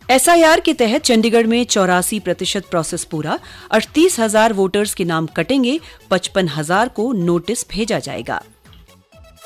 SIR के तहत चंडीगढ़ में 84% प्रोसेस पूरा, 38,000 वोटर्स के नाम कटेंगे, 55,000 को नोटिस भेजा जाएगा।